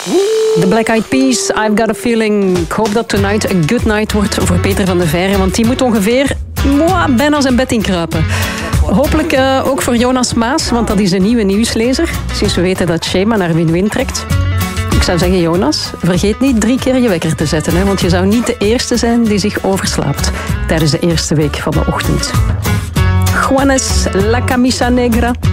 The Black Eyed Peas, I've Got a Feeling. Ik hoop dat tonight a good night wordt voor Peter van de Veire, want die moet ongeveer bijna zijn bed inkruipen. Hopelijk ook voor Jonas Maas, want dat is een nieuwe nieuwslezer. Sinds we weten dat Shema naar win-win trekt. Ik zou zeggen, Jonas, vergeet niet 3 keer je wekker te zetten, hè, want je zou niet de eerste zijn die zich overslaapt tijdens de eerste week van de ochtend. Juanes, La Camisa Negra.